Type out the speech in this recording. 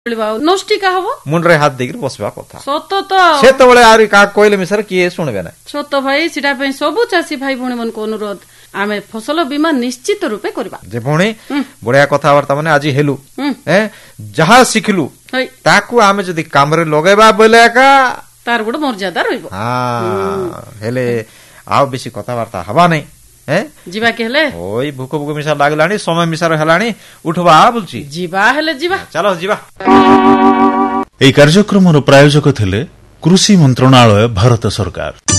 ନଷ୍ଟିକା ହବ ମୁଣ୍ଡରେ ହାତ ଦେଇକି ବସିବା କଥା ସତ ତ ସେତେବେଳେ ଆହୁରି କାହାକୁ କହିଲେ ମିଶାରେ କିଏ ଶୁଣିବେ ନା ସତ ଭାଇ ସେଟା ପାଇଁ ସବୁ ଚାଷୀ ଭାଇ ଭଉଣୀ ମାନଙ୍କୁ ଅନୁରୋଧ ଆମେ ଫସଲ ବୀମା ନିଶ୍ଚିତ ରୂପେ କରିବା ଯେ ଭଉଣୀ ବଢିଆ କଥାବାର୍ତ୍ତା ମାନେ ଆଜି ହେଲୁ ଯାହା ଶିଖିଲୁ ତାକୁ ଆମେ ଯଦି କାମରେ ଲଗେଇବା ବୋଇଲେ ଏକା ତାର ଗୋଟେ ମର୍ଯ୍ୟାଦା ରହିବ ହେଲେ ଆଉ ବେଶୀ କଥାବାର୍ତ୍ତା ହବା ନାଇଁ ଯିବା କି ହେଲେ ଓଇ ଭୁକ ଭୁକ ମିଶା ଲାଗିଲାଣି ସମୟ ମିଶାର ହେଲାଣି ଉଠବା ବୁଲୁଛି ଯିବା ହେଲେ ଯିବା ଚାଲ ଯିବା ଏହି କାର୍ଯ୍ୟକ୍ରମର ପ୍ରାୟୋଜକ ଥିଲେ କୃଷି ମନ୍ତ୍ରଣାଳୟ ଭାରତ ସରକାର।